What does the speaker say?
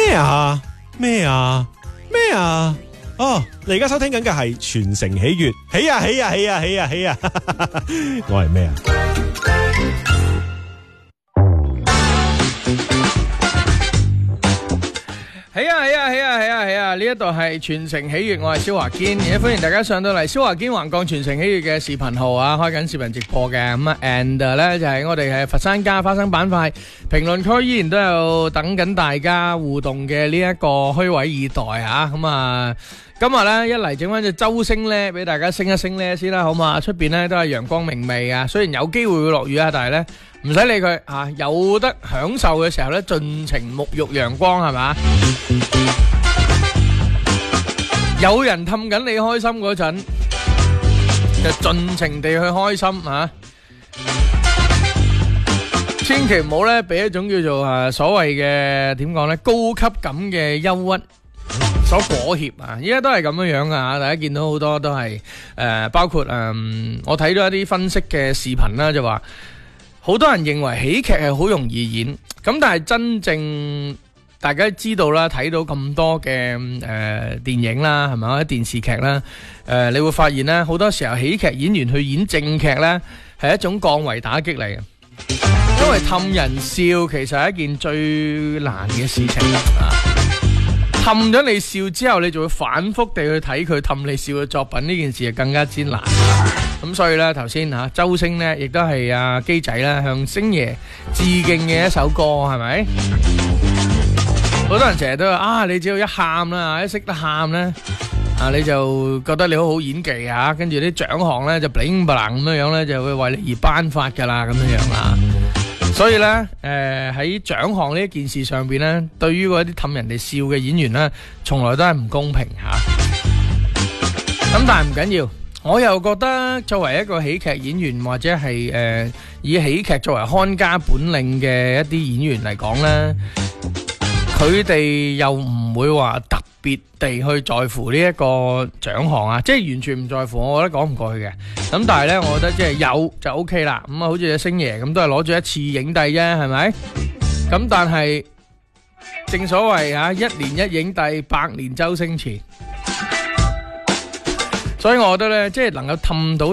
咩啊？咩啊？咩啊？哦，你而家收聽緊嘅係全城喜悅，喜啊喜啊喜啊喜啊喜啊！我係咩啊？ 呢一度係全城喜悅，我係蕭華堅，而家歡迎大家上到嚟蕭華堅橫降全城喜悅嘅視頻號啊，開緊視頻直播嘅咁啊 ，and 咧就係我哋係佛山加花生板塊評論區，依然都有等緊大家互動嘅呢一個虛位以待啊，咁啊。今日咧一嚟整翻隻周星咧，俾大家升一升咧先啦，好嘛？出邊咧都係陽光明媚啊，雖然有機會會落雨啊，但係咧唔使理佢啊，有得享受嘅時候咧，盡情沐浴陽光係嘛？有人氹緊你開心嗰陣，就盡情地去開心啊！千祈唔好咧俾一種叫做所謂嘅點講咧高級感嘅憂鬱所裹挾啊！依家都係咁樣樣噶，大家見到好多都係包括我睇到一啲分析嘅視頻啦，就話好多人認為喜劇係好容易演，咁但係真正大家知道啦，睇到咁多嘅電影啦，係咪或者電視劇啦，你會發現咧好多時候喜劇演員去演正劇咧係一種降維打擊嚟嘅，因為氹人笑其實係一件最難嘅事情啊！氹咗你笑之後，你就會反覆地去睇佢氹你笑嘅作品，呢件事就更加之難。咁所以咧，頭先周星咧，亦都係阿基仔咧向星爺致敬嘅一首歌，係咪？好多人成日都話你只要一喊啦，一識得喊咧，你就覺得你好好演技啊，跟住啲獎項咧就 bling bling 咁樣咧，就會為你而頒發噶啦，咁樣啦。所以咧，喺獎項呢一件事上邊咧，對於嗰啲氹人哋笑嘅演員咧，從來都係唔公平吓。咁但係唔緊要，我又覺得作為一個喜劇演員或者係以喜劇作為看家本領嘅一啲演員嚟講咧，佢哋又唔會話特別地去在乎呢一個獎項啊，即係完全唔在乎，我覺得講唔過去嘅。咁但係呢，我覺得即係有就 OK 啦。咁好似阿星爺咁，都係攞咗一次影帝啫，係咪？咁但係正所謂一年一影帝，百年周星馳。所以我覺得呢，即係能夠氹到